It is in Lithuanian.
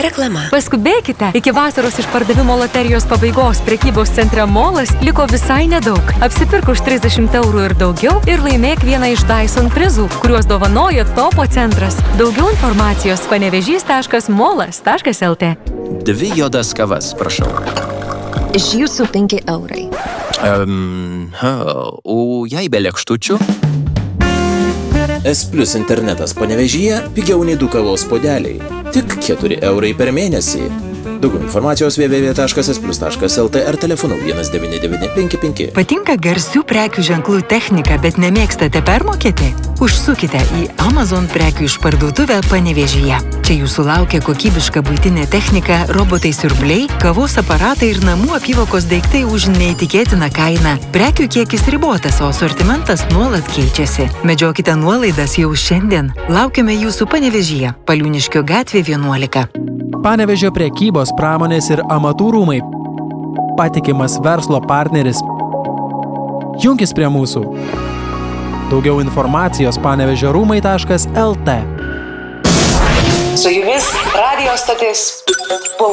Reklama. Paskubėkite, iki vasaros išpardavimo loterijos pabaigos prekybos centre Molas liko visai nedaug. Apsipirk už 30 eurų ir daugiau ir laimėk vieną iš Dyson prizų, kuriuos dovanoja Topo centras. Daugiau informacijos panevežys.molas.lt. 2 juodas kavas, prašau. Iš jūsų 5 eurai. O jei be lėkštučių? S Plus internetas Panevėžyje pigiau nei 2 kavos puodeliai. Tik 4 eurai per mėnesį. Daugiau informacijos www.splus.lt ar telefonu 19955. Patinka garsių prekių ženklų technika, bet nemėgstate permokėti? Užsukite į Amazon prekių išparduotuvę Panevėžyje. Čia jūsų laukia kokybiška buitinė technika, robotai siurbliai, kavos aparatai ir namų apyvokos daiktai už neįtikėtiną kainą. Prekių kiekis ribotas, o asortimentas nuolat keičiasi. Medžiokite nuolaidas jau šiandien. Laukiame jūsų Panevėžyje, Paliūniškio gatvė 11. Panevėžio prekybos, pramonės ir amatų rūmai. Patikimas verslo partneris. Junkis prie mūsų. Daugiau informacijos panevežiorūmai.lt. Su jumis radijo stotis